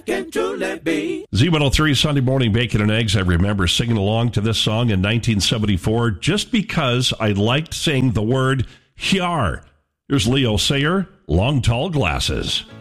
Can truly be. Z103 Sunday Morning Bacon and Eggs. I remember singing along to this song in 1974 just because I liked saying the word hyar. Here's Leo Sayer, Long Tall Glasses.